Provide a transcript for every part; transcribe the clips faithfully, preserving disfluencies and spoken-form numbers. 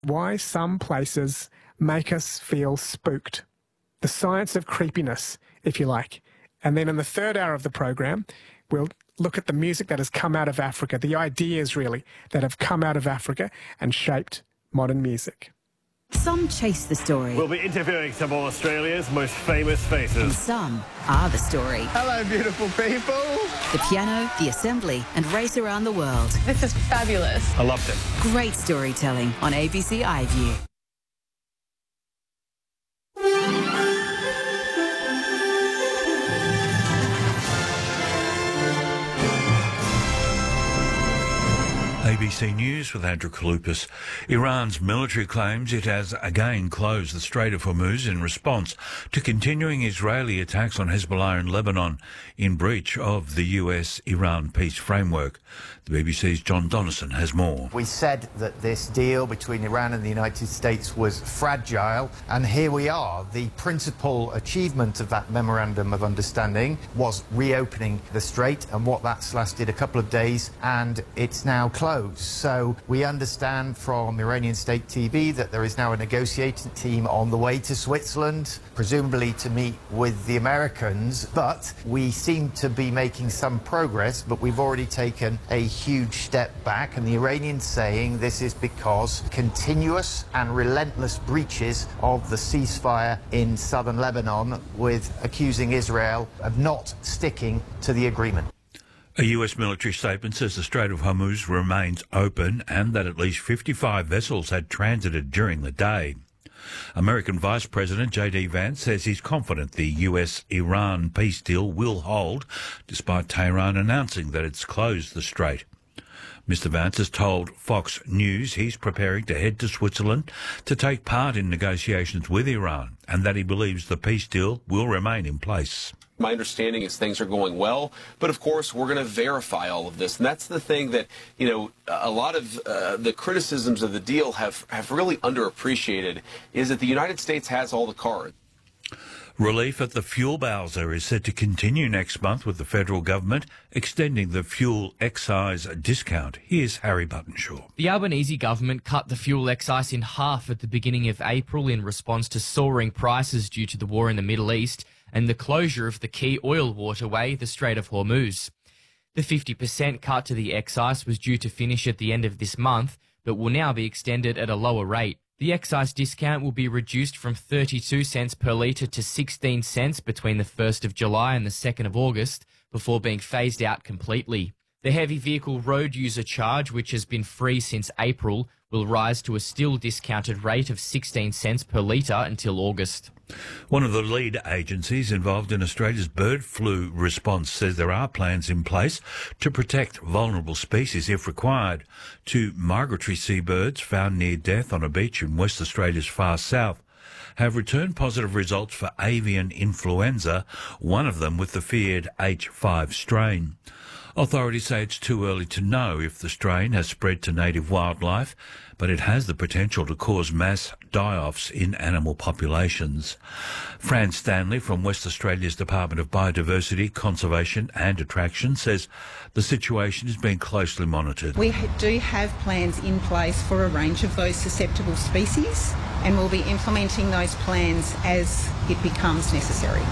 Why some places make us feel spooked. The science of creepiness, if you like. And then in the third hour of the program, we'll look at the music that has come out of Africa, the ideas really that have come out of Africa and shaped modern music. Some chase the story. We'll be interviewing some of Australia's most famous faces. And some are the story. Hello, beautiful people. The piano, the assembly, and race around the world. This is fabulous. I loved it. Great storytelling on A B C iView. A B C News with Andrew Kalupas. Iran's military claims it has again closed the Strait of Hormuz in response to continuing Israeli attacks on Hezbollah in Lebanon in breach of the U S Iran peace framework. The B B C's John Donnison has more. We said that this deal between Iran and the United States was fragile, and here we are. The principal achievement of that memorandum of understanding was reopening the strait, and what that's lasted a couple of days, and it's now closed. So we understand from Iranian state T V that there is now a negotiating team on the way to Switzerland, presumably to meet with the Americans, but we seem to be making some progress, but we've already taken a huge step back, and the Iranians saying this is because continuous and relentless breaches of the ceasefire in southern Lebanon, with accusing Israel of not sticking to the agreement. A U S military statement says the Strait of Hormuz remains open and that at least fifty-five vessels had transited during the day. American Vice President J D Vance says he's confident the U S Iran peace deal will hold, despite Tehran announcing that it's closed the strait. Mister Vance has told Fox News he's preparing to head to Switzerland to take part in negotiations with Iran and that he believes the peace deal will remain in place. My understanding is things are going well, but of course we're going to verify all of this. And that's the thing that, you know, a lot of uh, the criticisms of the deal have, have really underappreciated, is that the United States has all the cards. Relief at the fuel bowser is set to continue next month, with the federal government extending the fuel excise discount. Here's Harry Buttonshaw. The Albanese government cut the fuel excise in half at the beginning of April in response to soaring prices due to the war in the Middle East and the closure of the key oil waterway, the Strait of Hormuz. The fifty percent cut to the excise was due to finish at the end of this month, but will now be extended at a lower rate. The excise discount will be reduced from thirty-two cents per litre to sixteen cents between the first of July and the second of August, before being phased out completely. The heavy vehicle road user charge, which has been free since April, will rise to a still discounted rate of sixteen cents per litre until August. One of the lead agencies involved in Australia's bird flu response says there are plans in place to protect vulnerable species if required. Two migratory seabirds found near death on a beach in West Australia's far south have returned positive results for avian influenza, one of them with the feared H five strain. Authorities say it's too early to know if the strain has spread to native wildlife, but it has the potential to cause mass die-offs in animal populations. Fran Stanley from West Australia's Department of Biodiversity, Conservation and Attraction says the situation is being closely monitored. We do have plans in place for a range of those susceptible species, and we'll be implementing those plans as it becomes necessary.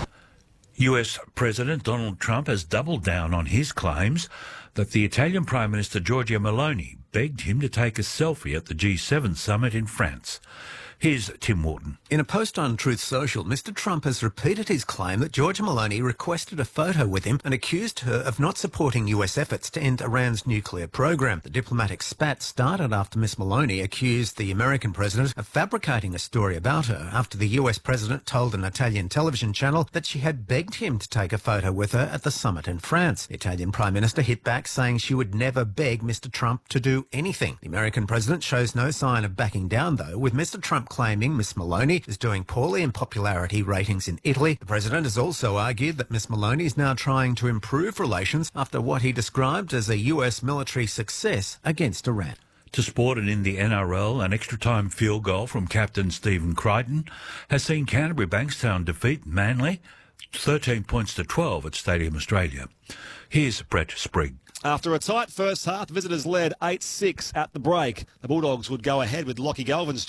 U S President Donald Trump has doubled down on his claims that the Italian Prime Minister Giorgia Meloni begged him to take a selfie at the G seven summit in France. Here's Tim Wharton. In a post on Truth Social, Mister Trump has repeated his claim that Giorgia Meloni requested a photo with him and accused her of not supporting U S efforts to end Iran's nuclear program. The diplomatic spat started after Miss Meloni accused the American president of fabricating a story about her after the U S president told an Italian television channel that she had begged him to take a photo with her at the summit in France. The Italian Prime Minister hit back, saying she would never beg Mister Trump to do anything. The American president shows no sign of backing down, though, with Mister Trump claiming Miss Meloni is doing poorly in popularity ratings in Italy. The president has also argued that Miss Meloni is now trying to improve relations after what he described as a U S military success against Iran. To sport, and in the N R L, an extra-time field goal from captain Stephen Crichton has seen Canterbury Bankstown defeat Manly thirteen points to twelve at Stadium Australia. Here's Brett Sprigg. After a tight first half, visitors led eight six at the break. The Bulldogs would go ahead with Lockie Galvin's